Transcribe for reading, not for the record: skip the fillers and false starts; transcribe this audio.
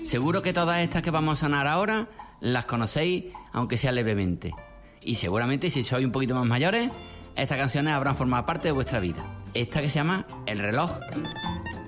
Seguro que todas estas que vamos a sonar ahora las conocéis, aunque sea levemente. Y seguramente si sois un poquito más mayores, estas canciones habrán formado parte de vuestra vida. Esta que se llama El reloj.